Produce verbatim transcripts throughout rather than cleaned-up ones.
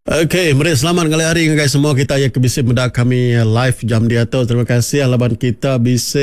Okey, mari selamat kali hari guys semua kita yang bisa mendak kami live jam dia tu. Terima kasih laban kita bisa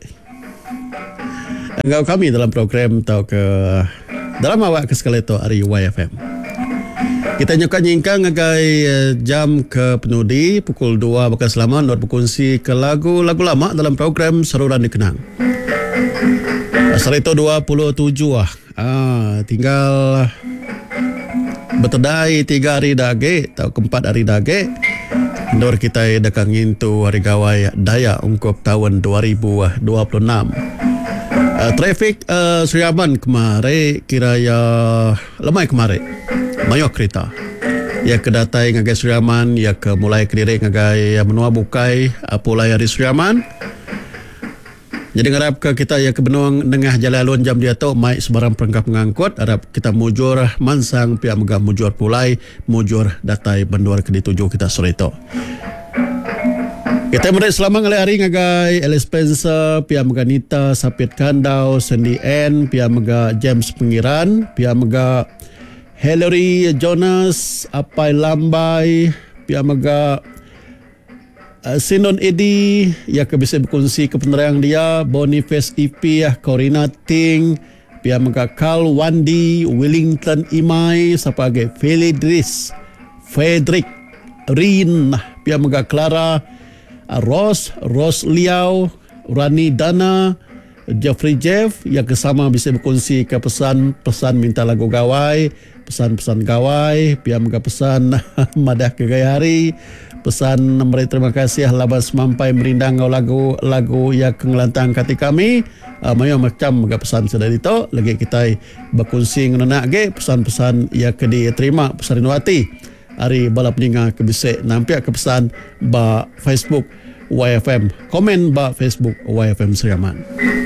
engkau kami dalam program tau ke dalam awak ke sekali tu hari Y F M. Kita nyuka nyingkang ngagai jam ke penudi pukul dua bakal selamat buat berkongsi ke lagu-lagu lama dalam program Saluran Dikenang. Asal itu dua puluh tujuh ah. Ah, tinggal betedai tiga hari dage atau keempat hari dage Dor kita dekang itu hari gawai daya ungkup tahun dua ribu dua puluh enam. uh, Trafik uh, Suriaman kemari kira ya lemai kemari mayok kereta ya kedatai ngagai Suriaman ya ke mulai kediri ngagai menua bukai apulai hari Suriaman. Jadi ngarap ke kita ya ke Benung Nengah Jalan Alun jam dia tu mai sebarang perangkap pengangkut harap kita mujur mansang pihak megah mujur pulai mujur datai banduar ke dituju kita sore itu. Kita mulai selama ngalai hari ngagai Alice Spencer, pihak megah Nita Sapit Kandau, Sandy N, pihak megah James Pengiran, pihak megah Hillary Jonas, Apai Lambai, pihak megah Uh, Sinon Edi ya ke bisa berkongsi ke penerang dia Boniface E P ya Corina Ting pihak mega Carl Wandi Wellington Imai sebagai Felidris Frederick Rin pihak mega Clara uh, Ross Ross Liao Rani Dana Jeffrey Jeff yang kesama bisa berkongsi ke pesan-pesan minta lagu gawai pesan-pesan gawai pihak mega pesan madah ke gaya hari pesan memberi terima kasih laban semampai merindang lagu-lagu yang kengelantang kati kami uh, mayo macam mega pesan sudah itu lagi kita berkongsi ngenak ge pesan-pesan yang ke diterima pesan Rinwati hari balap ninga ke bisa nampak ke pesan ba Facebook Y F M komen ba Facebook Y F M Suriaman.